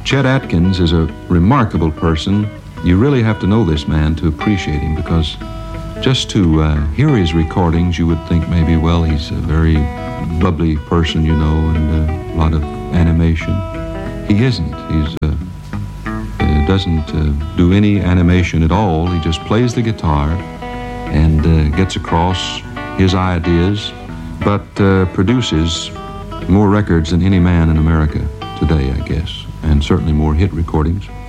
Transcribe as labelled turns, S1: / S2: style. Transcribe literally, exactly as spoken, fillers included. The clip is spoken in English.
S1: Chet Atkins is a remarkable person. You really have to know this man to appreciate him, because just to uh, hear his recordings, you would think maybe, well, he's a very bubbly person, you know, and uh, a lot of animation. He isn't. He's uh, uh, doesn't uh, do any animation at all. He just plays the guitar and uh, gets across his ideas, but uh, produces more records than any man in America today, I guess, and certainly more hit recordings.